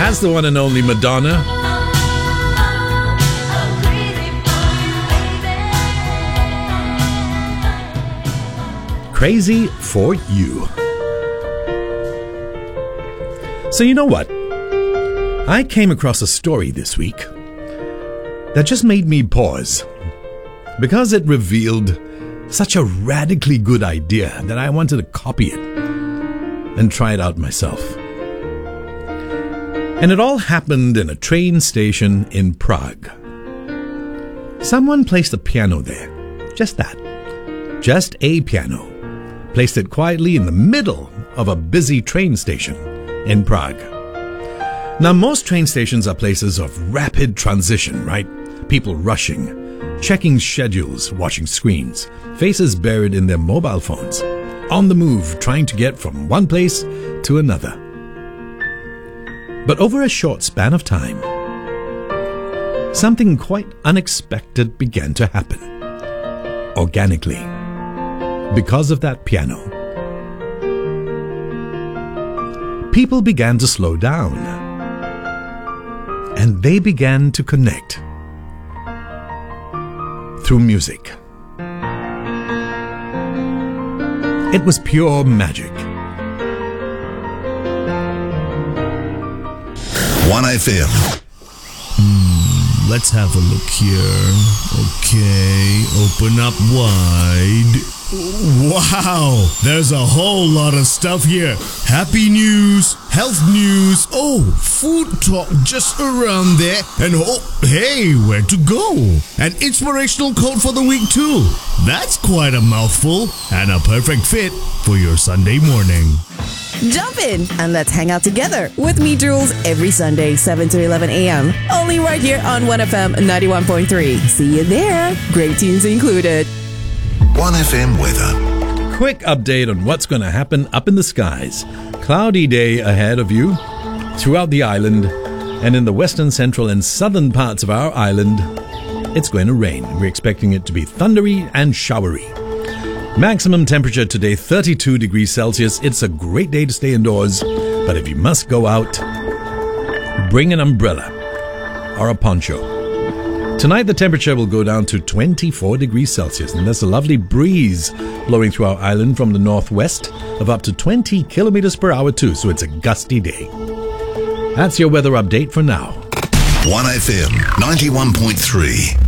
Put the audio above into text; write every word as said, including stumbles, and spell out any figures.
That's the one and only Madonna. Crazy for You. So you know what? I came across a story this week that just made me pause because it revealed such a radically good idea that I wanted to copy it and try it out myself. And it all happened in a train station in Prague. Someone placed a piano there. Just that. Just a piano. Placed it quietly in the middle of a busy train station in Prague. Now, most train stations are places of rapid transition, right? People rushing, checking schedules, watching screens, faces buried in their mobile phones, on the move, trying to get from one place to another. But over a short span of time, something quite unexpected began to happen. Organically. Because of that piano. People began to slow down. And they began to connect. Through music. It was pure magic. one F M. Hmm, let's have a look here. Okay, open up wide. Wow, there's a whole lot of stuff here. Happy news, health news, oh, food talk just around there, and oh, hey, where to go? An inspirational quote for the week too. That's quite a mouthful, and a perfect fit for your Sunday morning. Jump in and let's hang out together with me, Jules, every Sunday, seven to eleven a.m. Only right here on one F M ninety-one point three. See you there. Great tunes included. one F M weather. Quick update on what's going to happen up in the skies. Cloudy day ahead of you throughout the island, and in the western, central, and southern parts of our island, it's going to rain. We're expecting it to be thundery and showery. Maximum temperature today, thirty-two degrees Celsius. It's a great day to stay indoors, but if you must go out, bring an umbrella or a poncho. Tonight, the temperature will go down to twenty-four degrees Celsius, and there's a lovely breeze blowing through our island from the northwest of up to twenty kilometers per hour too, so it's a gusty day. That's your weather update for now. one F M ninety-one point three.